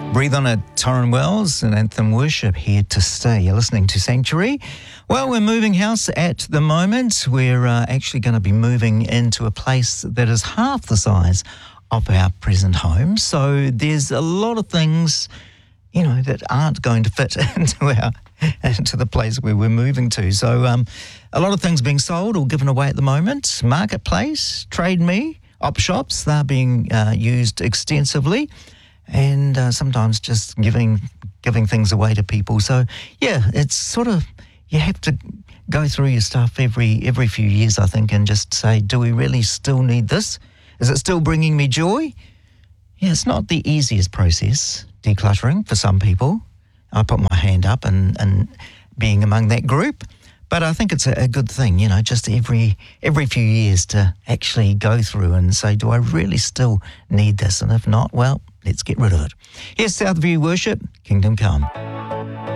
Breathe On It, Torrin Wells, and Anthem Worship, Here to Stay. You're listening to Sanctuary. Well, we're moving house at the moment. We're actually going to be moving into a place that is half the size of our present home. So there's a lot of things, you know, that aren't going to fit into the place where we're moving to. So a lot of things being sold or given away at the moment. Marketplace, Trade Me, op shops, they're being used extensively. And sometimes just giving things away to people. So, yeah, it's sort of, you have to go through your stuff every few years, I think, and just say, do we really still need this? Is it still bringing me joy? Yeah, it's not the easiest process, decluttering, for some people. I put my hand up and being among that group. But I think it's a good thing, you know, just every few years to actually go through and say, do I really still need this? And if not, well, let's get rid of it. Here's Southview Worship, Kingdom Come.